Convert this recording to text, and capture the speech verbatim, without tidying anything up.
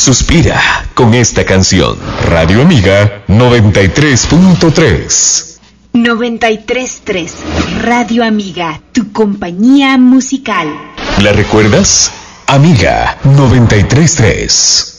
suspira con esta canción. Radio Amiga noventa y tres punto tres. noventa y tres punto tres. Radio Amiga, tu compañía musical. ¿La recuerdas? Amiga noventa y tres punto tres.